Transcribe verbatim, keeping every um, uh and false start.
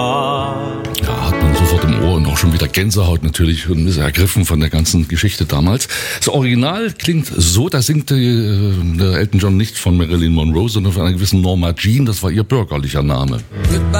Ja, hat man sofort im Ohr und auch schon wieder Gänsehaut natürlich und ist ergriffen von der ganzen Geschichte damals. Das Original klingt so, da singt äh, der Elton John nicht von Marilyn Monroe, sondern von einer gewissen Norma Jean, das war ihr bürgerlicher Name.